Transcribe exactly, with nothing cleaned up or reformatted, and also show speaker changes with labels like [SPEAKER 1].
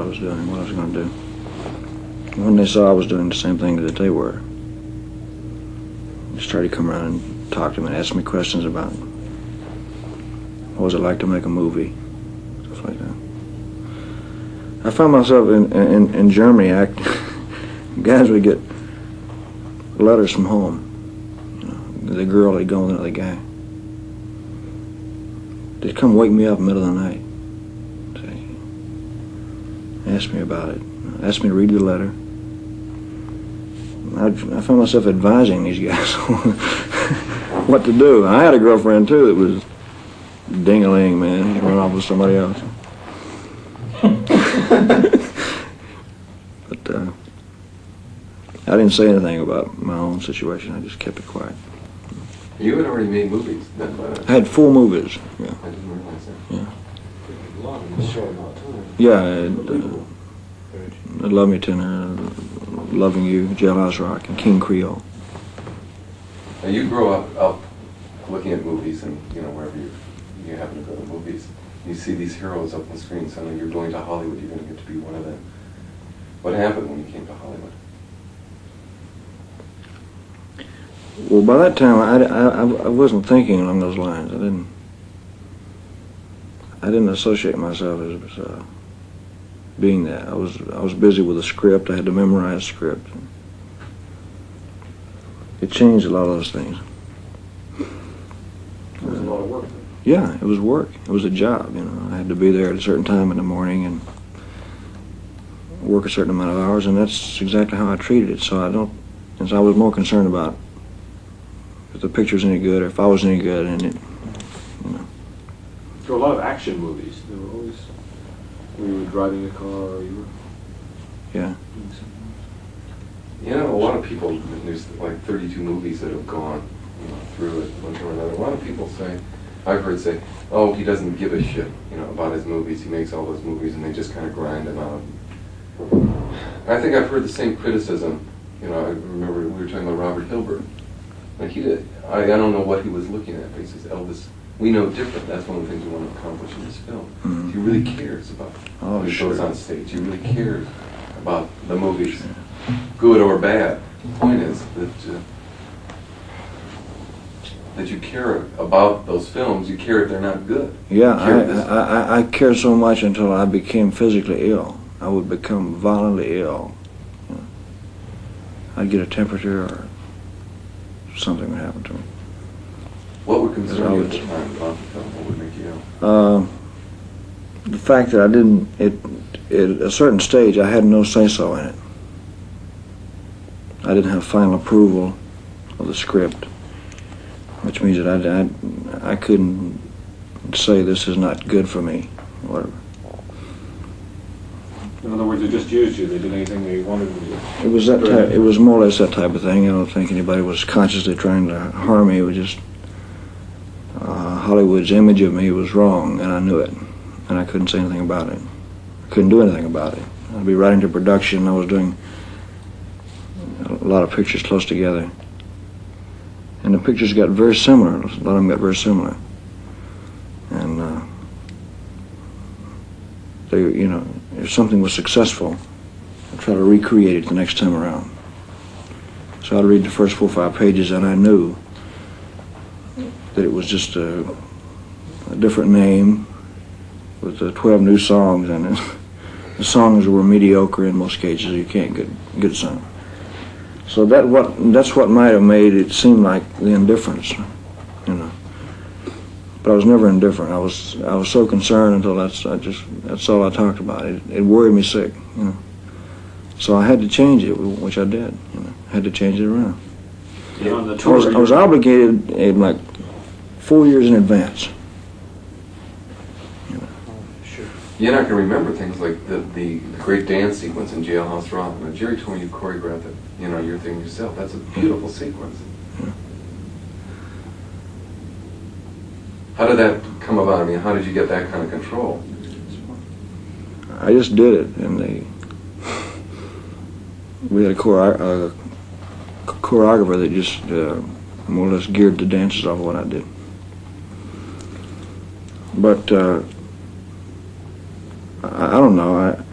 [SPEAKER 1] I was doing, what I was going to do. When they saw I was doing the same thing that they were, they started to come around and talk to me and ask me questions about what was it like to make a movie, stuff like that. I found myself in in, in Germany. I, guys would get letters from home. You know, the girl had gone with another guy. They'd come wake me up in the middle of the night. Say, ask me about it. Ask me to read the letter. I, I found myself advising these guys what to do. I had a girlfriend too that was ding-a-ling, man. She run off with somebody else. But uh, I didn't say anything about my own situation. I just kept it quiet.
[SPEAKER 2] You had already made movies then, by
[SPEAKER 1] I had four movies. Yeah.
[SPEAKER 2] I didn't realize that.
[SPEAKER 1] Yeah.
[SPEAKER 3] A lot in a short amount of time.
[SPEAKER 1] Yeah. I had, uh, Love Me Tender, Loving You, Jailhouse Rock, and King Creole.
[SPEAKER 2] Now you grow up, up looking at movies, and you know wherever you you happen to go to movies, you see these heroes up on the screen. Suddenly you're going to Hollywood. You're going to get to be one of them. What happened when you came to Hollywood?
[SPEAKER 1] Well, by that time, I, I, I wasn't thinking along those lines. I didn't. I didn't associate myself as uh, being that. I was I was busy with a script. I had to memorize a script. It changed a lot of those things.
[SPEAKER 3] It was a lot of work then.
[SPEAKER 1] Yeah, it was work. It was a job. You know, I had to be there at a certain time in the morning and work a certain amount of hours, and that's exactly how I treated it. So I don't. And so I was more concerned about if the picture's any good or if I was any good, and it, you know.
[SPEAKER 3] There were a lot of action movies. There were always, where you were driving a car or you were
[SPEAKER 1] Yeah.
[SPEAKER 3] doing something.
[SPEAKER 2] You know, a lot of people, there's like thirty-two movies that have gone, you know, through it one time or another. A lot of people say, I've heard say, oh, he doesn't give a shit, you know, about his movies. He makes all those movies and they just kind of grind them out. I think I've heard the same criticism. You know, I remember we were talking about Robert Hilbert. Like he did, I, I don't know what he was looking at, but he says, Elvis, we know different. That's one of the things we want to accomplish in this film.
[SPEAKER 1] Mm-hmm.
[SPEAKER 2] He really cares about
[SPEAKER 1] Oh,
[SPEAKER 2] when he
[SPEAKER 1] sure.
[SPEAKER 2] goes on stage. He really cares about the movies, good or bad. The point is that uh, that you care about those films. You care if they're not good.
[SPEAKER 1] Yeah,
[SPEAKER 2] You care
[SPEAKER 1] I,
[SPEAKER 2] if this-
[SPEAKER 1] I, I, I cared so much until I became physically ill. I would become violently ill. You know. I'd get a temperature or something would happen to me.
[SPEAKER 2] What would concern you at
[SPEAKER 1] Because
[SPEAKER 2] the
[SPEAKER 1] I
[SPEAKER 2] time about the film? What would make you ill?
[SPEAKER 1] Uh, the fact that I didn't, it, at a certain stage, I had no say-so in it. I didn't have final approval of the script, which means that I, I, I couldn't say this is not good for me, or whatever.
[SPEAKER 3] In other words, they just used you. They did anything they wanted to do.
[SPEAKER 1] It was that type, it was more or less that type of thing. I don't think anybody was consciously trying to harm me. It was just uh, Hollywood's image of me was wrong, and I knew it, and I couldn't say anything about it. I couldn't do anything about it. I'd be right into production. I was doing a lot of pictures close together, and the pictures got very similar. A lot of them got very similar, and uh, they, you know, if something was successful, I'd try to recreate it the next time around. So I'd read the first four or five pages, and I knew that it was just a, a different name with uh, twelve new songs in it. The songs were mediocre in most cases. You can't get get some. So that what that's what might have made it seem like the indifference, you know. But I was never indifferent. I was I was so concerned until that's I just that's all I talked about. It it worried me sick, you know. So I had to change it, which I did. You know, I had to change it around.
[SPEAKER 3] And on the
[SPEAKER 1] I
[SPEAKER 3] tour,
[SPEAKER 1] was I was
[SPEAKER 3] you-
[SPEAKER 1] obligated in like four years in advance.
[SPEAKER 3] Sure.
[SPEAKER 2] You're not going to remember things like the, the, the great dance sequence in Jailhouse Rock. Now, Jerry told me you choreographed it, you know, your thing yourself. That's a beautiful sequence.
[SPEAKER 1] Yeah.
[SPEAKER 2] How did that come about? I mean, how did you get that kind of control?
[SPEAKER 1] I just did it, and they we had a, chore, a choreographer that just uh, more or less geared the dances off of what I did. But uh, I, I don't know. I